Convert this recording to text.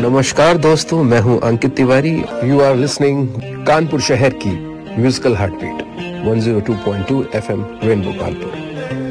नमस्कार दोस्तों, मैं हूं Ankit Tiwari. You are listening Kanpur शहर की musical heartbeat 102.2 FM rainbow Kanpur.